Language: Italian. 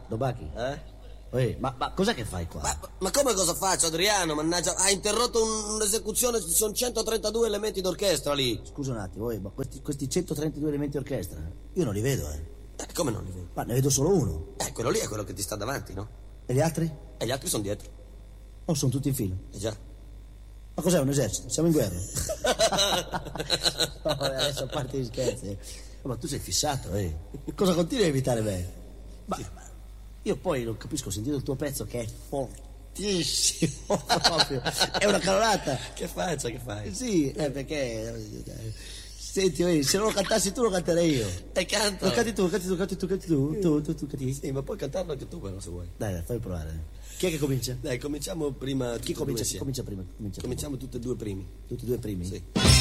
Dobacchi? Ma cos'è che fai qua? Ma come cosa faccio, Adriano? Mannaggia, ha interrotto un'esecuzione, ci sono 132 elementi d'orchestra lì. Scusa un attimo, ma questi 132 elementi orchestra, io non li vedo, Come non li vedo? Ma ne vedo solo uno. Quello lì è quello che ti sta davanti, no? E gli altri? E gli altri sono dietro. Oh, sono tutti in fila. Già. Ma cos'è, un esercito? Siamo in guerra? No, adesso a parte gli scherzi. Ma tu sei fissato, Cosa continui a evitare me? Ma io poi non capisco, ho sentito il tuo pezzo che è fortissimo proprio. È una canonata. Che faccia, che fai? Sì, perché... Senti, se non lo cantassi tu lo canterei io. E canto. Lo canti tu. Tu canti. Sì, ma puoi cantarlo anche tu però se vuoi. Dai, fai provare. Chi è che comincia? Dai, cominciamo prima. Chi comincia prima? Cominciamo tutti e due primi. Tutti e due primi? Sì.